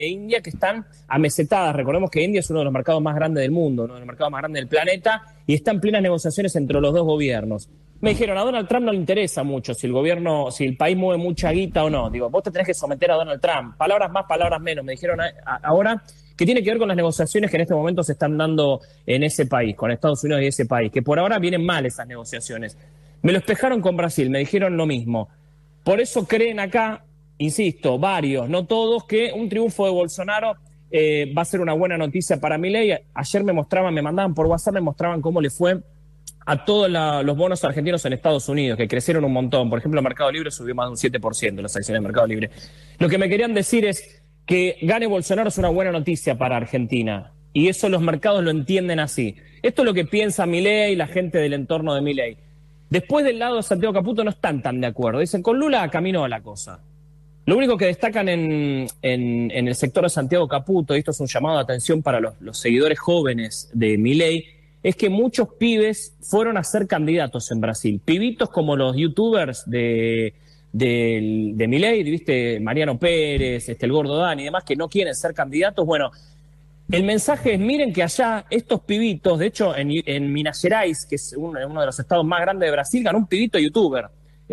e India, que están amesetadas. Recordemos que India es uno de los mercados más grandes del mundo, uno de los mercados más grandes del planeta, y están en plenas negociaciones entre los dos gobiernos. Me dijeron, a Donald Trump no le interesa mucho si el país mueve mucha guita o no. Digo, vos te tenés que someter a Donald Trump. Palabras más, palabras menos. Me dijeron ahora que tiene que ver con las negociaciones que en este momento se están dando en ese país, con Estados Unidos y ese país, que por ahora vienen mal esas negociaciones. Me lo espejaron con Brasil, me dijeron lo mismo. Por eso creen acá, insisto, varios, no todos, que un triunfo de Bolsonaro va a ser una buena noticia para Milei. Ayer me mandaban por WhatsApp, me mostraban cómo le fue a todos los bonos argentinos en Estados Unidos, que crecieron un montón. Por ejemplo, el Mercado Libre subió más de un 7% las acciones del Mercado Libre. Lo que me querían decir es que gane Bolsonaro es una buena noticia para Argentina. Y eso los mercados lo entienden así. Esto es lo que piensa Milei, la gente del entorno de Milei. Después del lado de Santiago Caputo no están tan de acuerdo. Dicen, con Lula caminó la cosa. Lo único que destacan en el sector de Santiago Caputo, y esto es un llamado de atención para los seguidores jóvenes de Milei, es que muchos pibes fueron a ser candidatos en Brasil. Pibitos como los youtubers de Milei, ¿viste? Mariano Pérez, el Gordo Dani y demás, que no quieren ser candidatos. Bueno, el mensaje es, miren que allá estos pibitos, de hecho en Minas Gerais, que es uno de los estados más grandes de Brasil, ganó un pibito youtuber.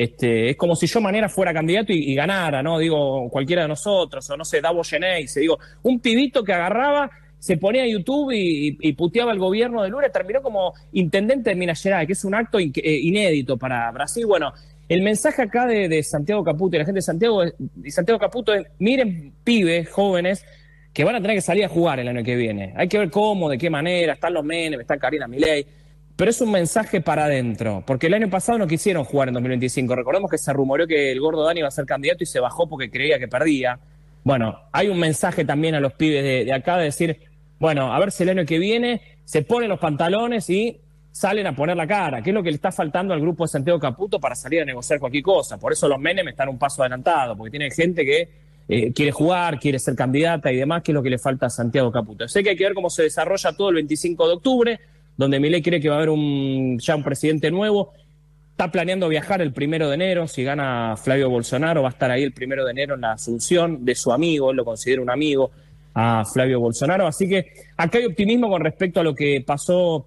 Es como si yo Manera fuera candidato y ganara, ¿no? Digo, cualquiera de nosotros, o no sé, Davo Geneise, digo, un pibito que agarraba, se ponía a YouTube y puteaba al gobierno de Lula y terminó como intendente de Minas Gerais, que es un acto inédito para Brasil. Bueno, el mensaje acá de Santiago Caputo y la gente de Santiago Caputo es, miren, pibes, jóvenes, que van a tener que salir a jugar el año que viene. Hay que ver cómo, de qué manera, están los Menem, está Karina Milei, pero es un mensaje para adentro, porque el año pasado no quisieron jugar en 2025. Recordemos que se rumoreó que el Gordo Dani iba a ser candidato y se bajó porque creía que perdía. Bueno, hay un mensaje también a los pibes de acá de decir, bueno, a ver si el año que viene se ponen los pantalones y salen a poner la cara, que es lo que le está faltando al grupo de Santiago Caputo para salir a negociar cualquier cosa. Por eso los Menem están un paso adelantado, porque tienen gente que quiere jugar, quiere ser candidata y demás, que es lo que le falta a Santiago Caputo. Sé que hay que ver cómo se desarrolla todo el 25 de octubre, donde Milei cree que va a haber ya un presidente nuevo. Está planeando viajar el 1 de enero, si gana Flavio Bolsonaro, va a estar ahí el 1 de enero en la asunción de su amigo, él lo considera un amigo, a Flavio Bolsonaro. Así que acá hay optimismo con respecto a lo que pasó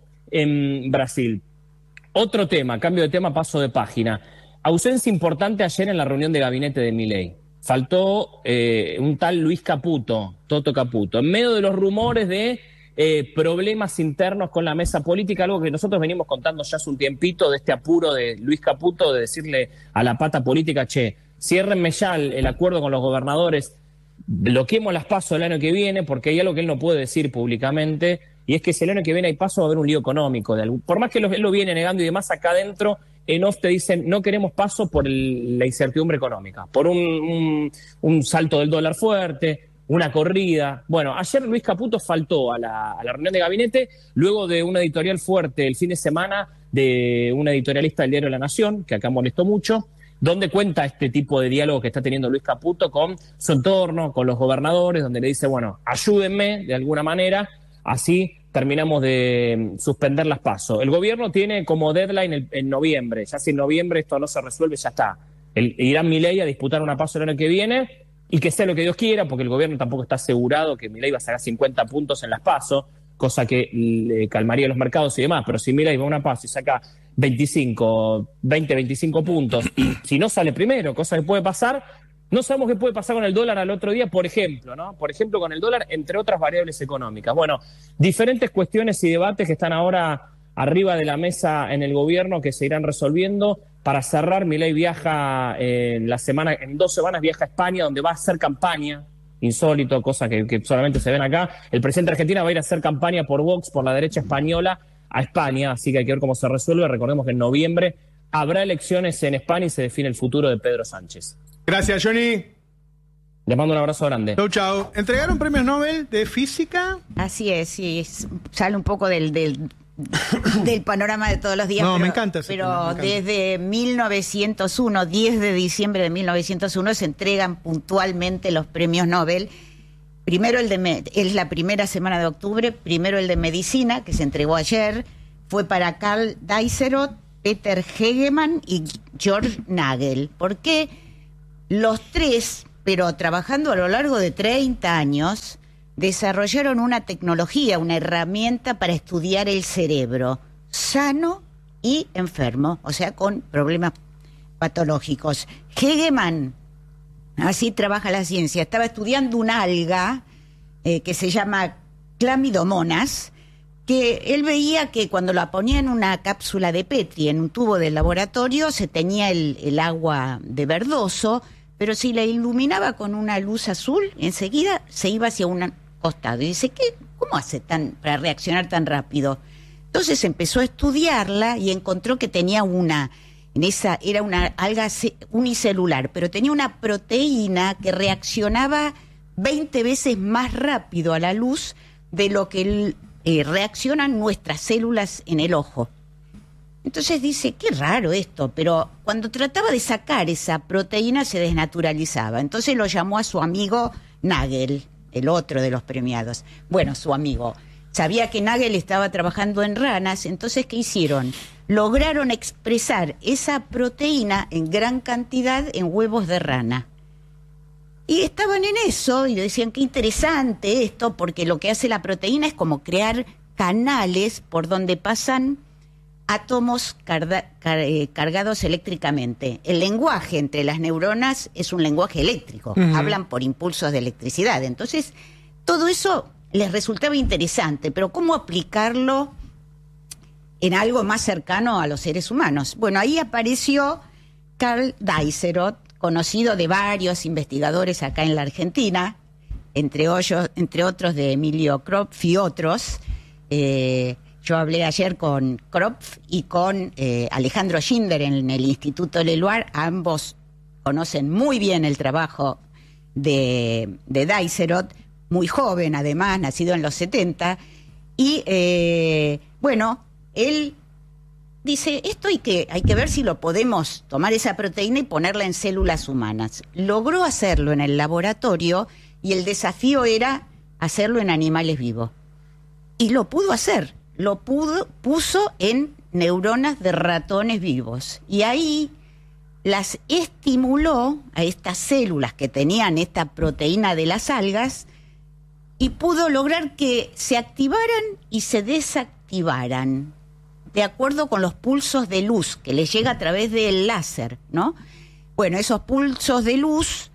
en Brasil. Otro tema, cambio de tema, paso de página. Ausencia importante ayer en la reunión de gabinete de Milei. Faltó un tal Luis Caputo, Toto Caputo, en medio de los rumores de problemas internos con la mesa política, algo que nosotros venimos contando ya hace un tiempito, de este apuro de Luis Caputo de decirle a la pata política, che, ciérrenme ya el acuerdo con los gobernadores, bloqueemos las PASO el año que viene, porque hay algo que él no puede decir públicamente, y es que si el año que viene hay PASO va a haber un lío económico. Por más que él lo viene negando y demás, acá adentro en off te dicen no queremos PASO por la incertidumbre económica, por un salto del dólar fuerte, una corrida. Bueno, ayer Luis Caputo faltó a la reunión de gabinete luego de una editorial fuerte el fin de semana de una editorialista del diario La Nación, que acá molestó mucho, donde cuenta este tipo de diálogo que está teniendo Luis Caputo con su entorno, con los gobernadores, donde le dice, bueno, ayúdenme de alguna manera, así terminamos de suspender las PASO. El gobierno tiene como deadline en noviembre, ya si en noviembre esto no se resuelve, ya está. Irán Milei a disputar una PASO el año que viene y que sea lo que Dios quiera, porque el gobierno tampoco está asegurado que Milei va a sacar 50 puntos en las PASO, cosa que le calmaría los mercados y demás, pero si Milei va a una PASO y saca 25 puntos, y si no sale primero, cosa que puede pasar, no sabemos qué puede pasar con el dólar al otro día, por ejemplo, ¿no? Por ejemplo, con el dólar, entre otras variables económicas. Bueno, diferentes cuestiones y debates que están ahora arriba de la mesa en el gobierno que se irán resolviendo. Para cerrar, Milei viaja en 2 semanas viaja a España, donde va a hacer campaña, insólito, cosa que solamente se ven acá. El presidente de Argentina va a ir a hacer campaña por Vox, por la derecha española, a España, así que hay que ver cómo se resuelve. Recordemos que en noviembre habrá elecciones en España y se define el futuro de Pedro Sánchez. Gracias, Johnny. Les mando un abrazo grande. Chau, chau. ¿Entregaron premios Nobel de Física? Así es, sí. Sale un poco del panorama de todos los días. No, pero, me encanta ese pero tema, me encanta. Desde 1901, 10 de diciembre de 1901, se entregan puntualmente los premios Nobel. Primero es la primera semana de octubre, primero el de Medicina, que se entregó ayer, fue para Karl Diderot, Peter Hegemann y George Nagel. ¿Por qué? Los tres pero trabajando a lo largo de 30 años, desarrollaron una tecnología, una herramienta para estudiar el cerebro sano y enfermo, o sea, con problemas patológicos. Hegemann, así trabaja la ciencia, estaba estudiando una alga que se llama Chlamydomonas, que él veía que cuando la ponía en una cápsula de Petri, en un tubo de laboratorio, se teñía el agua de verdoso, pero si la iluminaba con una luz azul, enseguida se iba hacia un costado. Y dice, ¿cómo hace para reaccionar tan rápido? Entonces empezó a estudiarla y encontró que tenía era una alga unicelular, pero tenía una proteína que reaccionaba 20 veces más rápido a la luz de lo que reaccionan nuestras células en el ojo. Entonces dice, qué raro esto, pero cuando trataba de sacar esa proteína se desnaturalizaba. Entonces lo llamó a su amigo Nagel, el otro de los premiados. Bueno, su amigo sabía que Nagel estaba trabajando en ranas, entonces ¿qué hicieron? Lograron expresar esa proteína en gran cantidad en huevos de rana. Y estaban en eso y decían, qué interesante esto, porque lo que hace la proteína es como crear canales por donde pasan átomos cargados eléctricamente. El lenguaje entre las neuronas es un lenguaje eléctrico, hablan por impulsos de electricidad. Entonces, todo eso les resultaba interesante, pero ¿cómo aplicarlo en algo más cercano a los seres humanos? Bueno, ahí apareció Karl Dicerot, conocido de varios investigadores acá en la Argentina, entre otros de Emilio Kropf y otros. Yo hablé ayer con Kropf y con Alejandro Schindler en el Instituto Leluar. Ambos conocen muy bien el trabajo de Dicerot, muy joven además, nacido en los 70. Y bueno, él dice, esto hay que ver si lo podemos tomar esa proteína y ponerla en células humanas. Logró hacerlo en el laboratorio y el desafío era hacerlo en animales vivos. Y lo pudo hacer, puso en neuronas de ratones vivos. Y ahí las estimuló a estas células que tenían esta proteína de las algas y pudo lograr que se activaran y se desactivaran de acuerdo con los pulsos de luz que les llega a través del láser, ¿no? Bueno, esos pulsos de luz,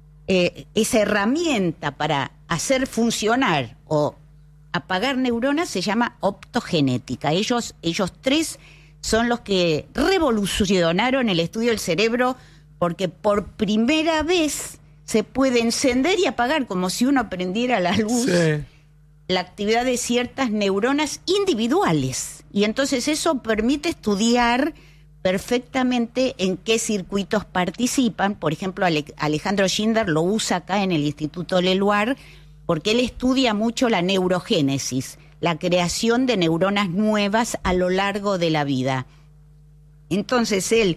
esa herramienta para hacer funcionar o apagar neuronas se llama optogenética. Ellos tres son los que revolucionaron el estudio del cerebro porque por primera vez se puede encender y apagar como si uno prendiera la luz. Sí. La actividad de ciertas neuronas individuales. Y entonces eso permite estudiar perfectamente en qué circuitos participan. Por ejemplo, Alejandro Schindler lo usa acá en el Instituto Leluar porque él estudia mucho la neurogénesis, la creación de neuronas nuevas a lo largo de la vida. Entonces él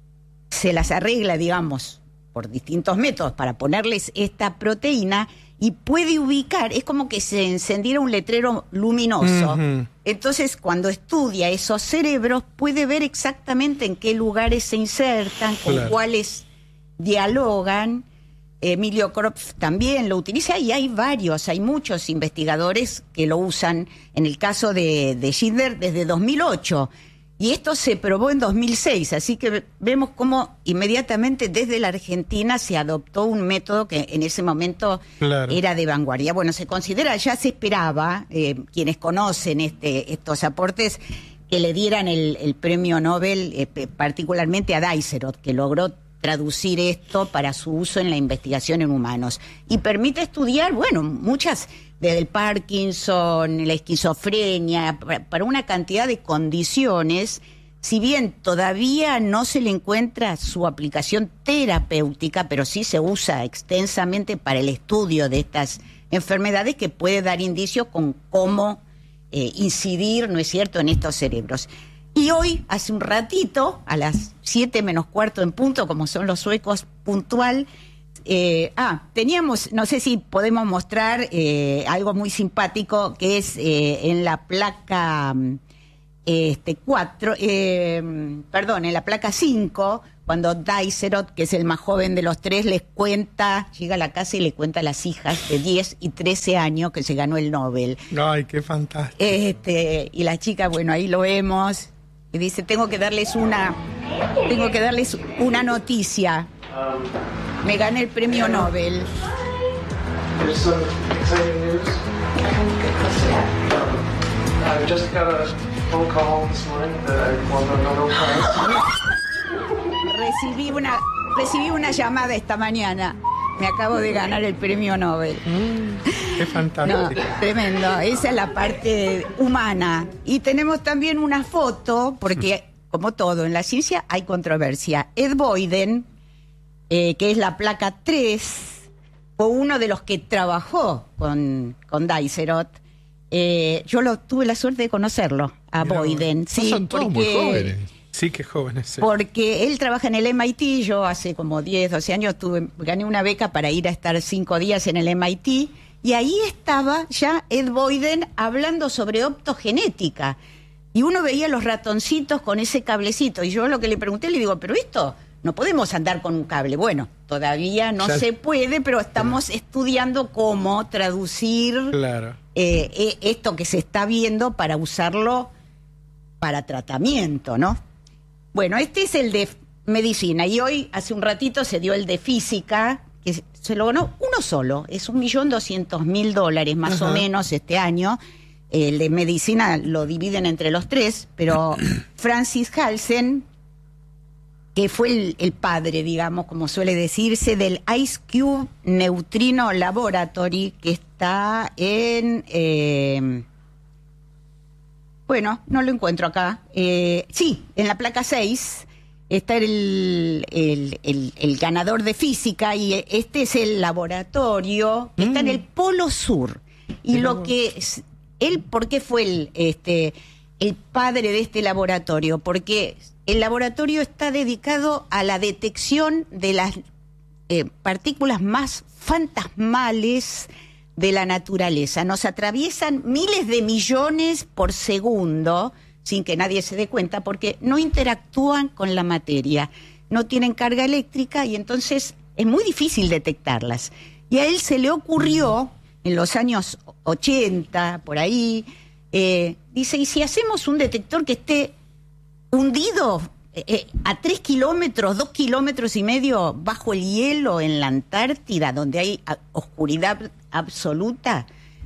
se las arregla, digamos, por distintos métodos para ponerles esta proteína y puede ubicar, es como que se encendiera un letrero luminoso. Entonces, cuando estudia esos cerebros, puede ver exactamente en qué lugares se insertan, con cuáles dialogan. Emilio Kropf también lo utiliza y hay muchos investigadores que lo usan. En el caso de Schindler, desde 2008. Y esto se probó en 2006, así que vemos cómo inmediatamente desde la Argentina se adoptó un método que en ese momento era de vanguardia. Bueno, se considera, ya se esperaba, quienes conocen estos aportes, que le dieran el premio Nobel, particularmente a Dicerot, que logró traducir esto para su uso en la investigación en humanos. Y permite estudiar, bueno, muchas, desde el Parkinson, la esquizofrenia, para una cantidad de condiciones, si bien todavía no se le encuentra su aplicación terapéutica, pero sí se usa extensamente para el estudio de estas enfermedades que puede dar indicios con cómo incidir, ¿no es cierto?, en estos cerebros. Y hoy, hace un ratito, a las 7:15 en punto, como son los suecos puntual, teníamos, no sé si podemos mostrar algo muy simpático, que es en la placa en la placa 5, cuando Diderot, que es el más joven de los tres, les cuenta, llega a la casa y le cuenta a las hijas de 10 y 13 años que se ganó el Nobel. Ay, qué fantástico. Y la chica, bueno, ahí lo vemos, y dice, tengo que darles una noticia. Me gané el premio Nobel. There's some exciting news. I just got a phone call this morning that I won the Nobel Prize. Recibí una llamada esta mañana. Me acabo de ganar el premio Nobel. Qué fantástico. No, tremendo. Esa es la parte humana. Y tenemos también una foto, porque como todo en la ciencia hay controversia. Ed Boyden, que es la placa 3, fue uno de los que trabajó con Diderot. Yo tuve la suerte de conocerlo, a Boyden. Sí, son todos muy jóvenes. Sí, qué jóvenes. Sí. Porque él trabaja en el MIT, yo hace como 10, 12 años gané una beca para ir a estar 5 días en el MIT, y ahí estaba ya Ed Boyden hablando sobre optogenética. Y uno veía los ratoncitos con ese cablecito, y yo lo que le pregunté, le digo, pero esto, no podemos andar con un cable. Bueno, todavía no se puede, pero estamos estudiando cómo traducir esto que se está viendo para usarlo para tratamiento, ¿no? Bueno, este es el de medicina, y hoy, hace un ratito, se dio el de física, que se lo ganó uno solo, es $1.200.000 más o menos este año. El de medicina lo dividen entre los tres, pero Francis Halsen, que fue el padre, digamos, como suele decirse, del Ice Cube Neutrino Laboratory, que está en... bueno, no lo encuentro acá. Sí, en la placa 6 está el ganador de física, y este es el laboratorio que está en el Polo Sur. Y lo que... ¿por qué fue el padre de este laboratorio? Porque el laboratorio está dedicado a la detección de las partículas más fantasmales de la naturaleza. Nos atraviesan miles de millones por segundo sin que nadie se dé cuenta, porque no interactúan con la materia, no tienen carga eléctrica, y entonces es muy difícil detectarlas. Y a él se le ocurrió, en los años 80, por ahí, dice, ¿y si hacemos un detector que esté hundido a 3 kilómetros, 2 kilómetros y medio bajo el hielo en la Antártida, donde hay oscuridad absoluta?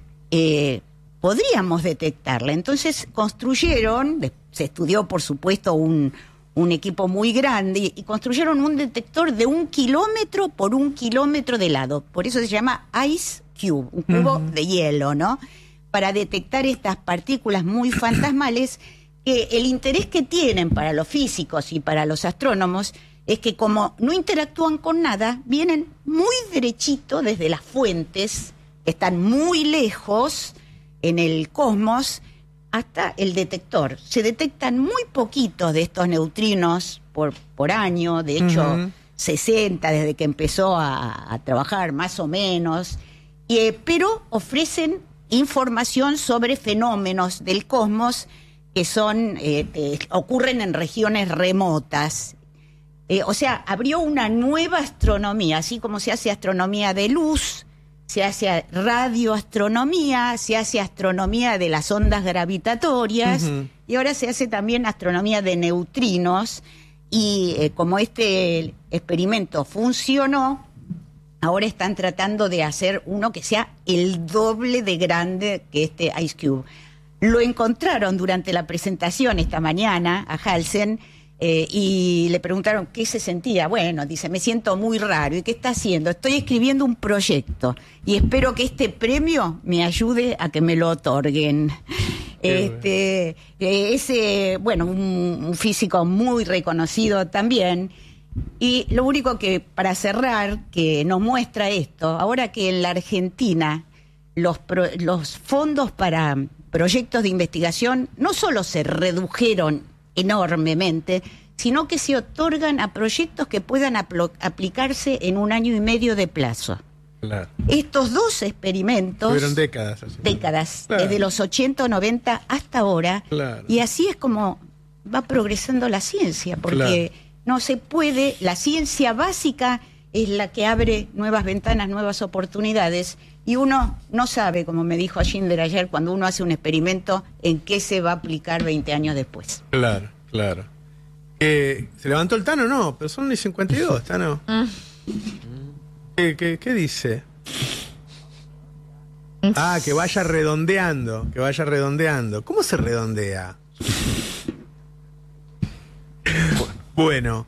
Podríamos detectarla. Entonces construyeron, se estudió por supuesto un equipo muy grande, y construyeron un detector de 1 kilómetro por 1 kilómetro de lado. Por eso se llama Ice Cube, un cubo de hielo, ¿no? Para detectar estas partículas muy fantasmales, que el interés que tienen para los físicos y para los astrónomos es que, como no interactúan con nada, vienen muy derechito desde las fuentes, están muy lejos en el cosmos, hasta el detector. Se detectan muy poquitos de estos neutrinos por año, de hecho 60 desde que empezó a trabajar, más o menos, pero ofrecen información sobre fenómenos del cosmos que son ocurren en regiones remotas. O sea, abrió una nueva astronomía, así como se hace astronomía de luz, se hace radioastronomía, se hace astronomía de las ondas gravitatorias, y ahora se hace también astronomía de neutrinos. Y como este experimento funcionó, ahora están tratando de hacer uno que sea el doble de grande que este Ice Cube. Lo encontraron durante la presentación esta mañana a Halsen, y le preguntaron qué se sentía. Bueno, dice, me siento muy raro. ¿Y qué está haciendo? Estoy escribiendo un proyecto y espero que este premio me ayude a que me lo otorguen. Bueno, un físico muy reconocido también. Y lo único que, para cerrar, que nos muestra esto, ahora que en la Argentina los fondos para proyectos de investigación no solo se redujeron enormemente, sino que se otorgan a proyectos que puedan aplicarse en 1 año y medio de plazo. Claro. Estos dos experimentos... Tuvieron décadas. Así. Décadas, claro. Desde los 80 o 90 hasta ahora. Claro. Y así es como va progresando la ciencia, porque no se puede, la ciencia básica es la que abre nuevas ventanas, nuevas oportunidades, y uno no sabe, como me dijo Schindler ayer, cuando uno hace un experimento, en qué se va a aplicar 20 años después. Claro, claro. ¿Se levantó el Tano? No, pero son 52, Tano. ¿Qué dice? Ah, que vaya redondeando, que vaya redondeando. ¿Cómo se redondea? Bueno,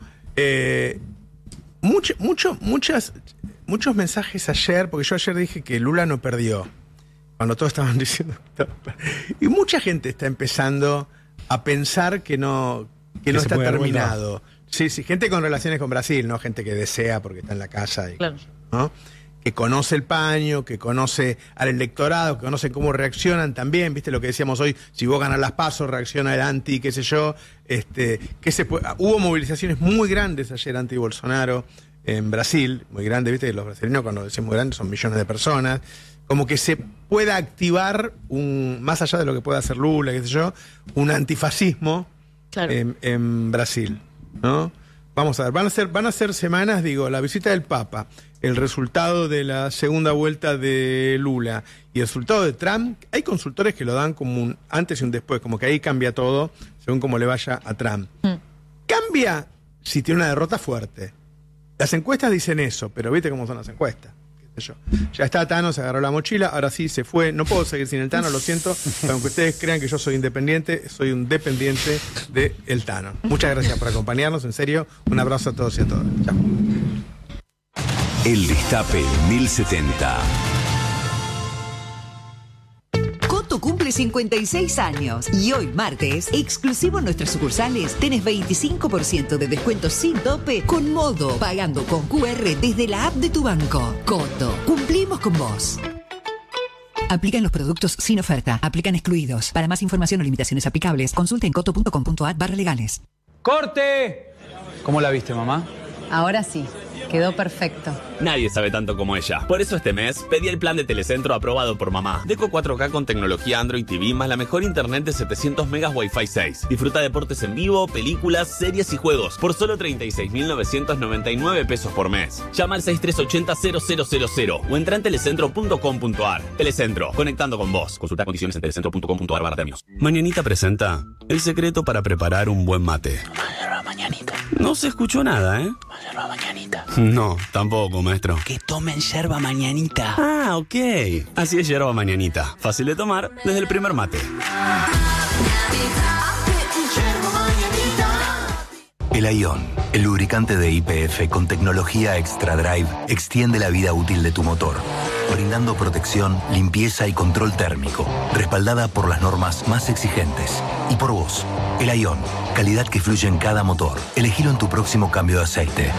muchos mensajes ayer, porque yo ayer dije que Lula no perdió, cuando todos estaban diciendo y mucha gente está empezando a pensar que no está terminado. Sí, gente con relaciones con Brasil, no gente que desea porque está en la casa y, claro, ¿no? Que conoce el paño, que conoce al electorado, que conoce cómo reaccionan también, viste lo que decíamos hoy, si vos ganas las PASO, reacciona el anti, qué sé yo, hubo movilizaciones muy grandes ayer anti-Bolsonaro en Brasil, muy grandes, viste, los brasileños cuando decimos muy grandes son millones de personas, como que se pueda activar más allá de lo que pueda hacer Lula, qué sé yo, un antifascismo, claro, en Brasil, ¿no? Vamos a ver, van a ser semanas, digo, la visita del Papa, el resultado de la segunda vuelta de Lula y el resultado de Trump. Hay consultores que lo dan como un antes y un después, como que ahí cambia todo según cómo le vaya a Trump. Cambia si tiene una derrota fuerte. Las encuestas dicen eso, pero viste cómo son las encuestas. ¿Qué sé yo? Ya está Tano, se agarró la mochila, ahora sí se fue. No puedo seguir sin el Tano, lo siento, pero aunque ustedes crean que yo soy independiente, soy un dependiente del Tano. Muchas gracias por acompañarnos, en serio, un abrazo a todos y a todas. Chao. El Destape 1070. Coto cumple 56 años y hoy martes, exclusivo en nuestras sucursales, tenés 25% de descuento sin tope con Modo, pagando con QR desde la app de tu banco. Coto, cumplimos con vos. Aplican los productos sin oferta. Aplican excluidos. Para más información o limitaciones aplicables, consulte en coto.com.ar/legales. ¡Corte! ¿Cómo la viste, mamá? Ahora sí. Quedó perfecto. Nadie sabe tanto como ella. Por eso este mes pedí el plan de Telecentro aprobado por mamá. Deco 4K con tecnología Android TV más la mejor internet de 700 megas Wi-Fi 6. Disfruta deportes en vivo, películas, series y juegos por solo 36.999 pesos por mes. Llama al 6380-0000 o entra en telecentro.com.ar. Telecentro, conectando con vos. Consulta condiciones en telecentro.com.ar/premios. Mañanita presenta el secreto para preparar un buen mate. Mañanita. No se escuchó nada, ¿eh? Yerba mañanita. No, tampoco, maestro. Que tomen yerba mañanita. Ah, ok. Así es yerba mañanita. Fácil de tomar desde el primer mate. El Aion, el lubricante de YPF con tecnología Extra Drive, extiende la vida útil de tu motor, brindando protección, limpieza y control térmico, respaldada por las normas más exigentes. Y por vos, el Aion, calidad que fluye en cada motor. Elegilo en tu próximo cambio de aceite.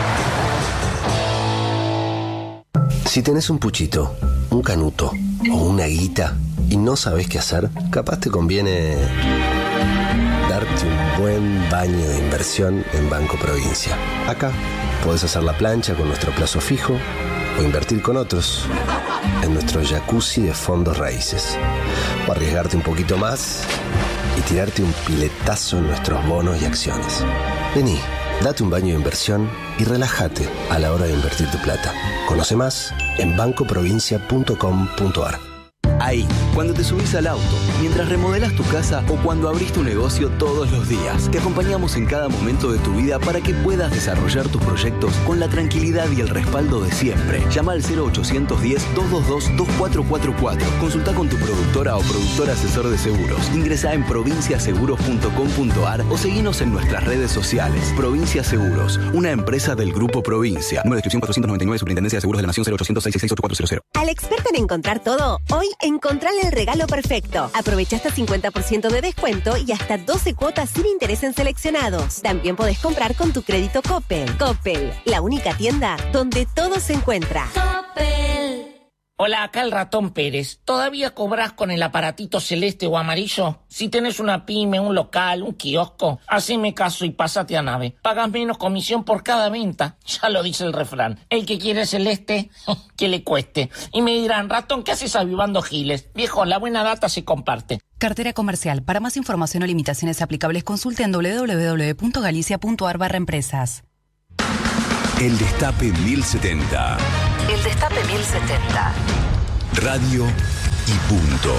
Si tenés un puchito, un canuto o una guita y no sabés qué hacer, capaz te conviene darte un buen baño de inversión en Banco Provincia. Acá podés hacer la plancha con nuestro plazo fijo o invertir con otros en nuestro jacuzzi de fondos raíces. O arriesgarte un poquito más y tirarte un piletazo en nuestros bonos y acciones. Vení, date un baño de inversión y relájate a la hora de invertir tu plata. Conoce más en bancoprovincia.com.ar. Ahí, cuando te subís al auto, mientras remodelas tu casa o cuando abrís tu negocio todos los días, te acompañamos en cada momento de tu vida para que puedas desarrollar tus proyectos con la tranquilidad y el respaldo de siempre. Llama al 0810-222-2444. Consulta con tu productora o productor asesor de seguros. Ingresá en provinciaseguros.com.ar o seguinos en nuestras redes sociales. Provincia Seguros, una empresa del Grupo Provincia. Número de inscripción 499, Superintendencia de Seguros de la Nación, 0800-666-8400. Al experto en encontrar todo, hoy encontrale el regalo perfecto. Aprovecha hasta 50% de descuento y hasta 12 cuotas sin interés en seleccionados. También podés comprar con tu crédito Coppel. Coppel, la única tienda donde todo se encuentra. Coppel. Hola, acá el Ratón Pérez. ¿Todavía cobrás con el aparatito celeste o amarillo? Si tenés una pyme, un local, un kiosco, haceme caso y pásate a Nave. Pagas menos comisión por cada venta. Ya lo dice el refrán. El que quiere celeste, que le cueste. Y me dirán, Ratón, ¿qué haces avivando giles? Viejo, la buena data se comparte. Cartera comercial. Para más información o limitaciones aplicables, consulte en www.galicia.ar/empresas. El Destape 1070. El Destape 1070. Radio y punto.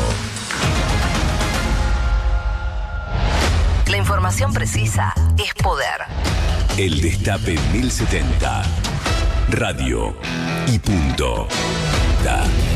La información precisa es poder. El Destape 1070. Radio y punto. Da.